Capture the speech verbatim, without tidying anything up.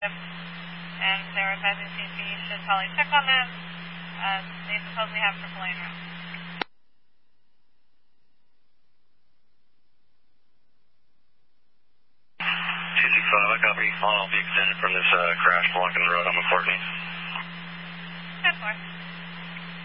and they're advising C C should probably check on them. Uh, they supposedly have triple A now. two two five, I copy. I'll be extended from this uh, crash blocking the road on McCourtney. ten four.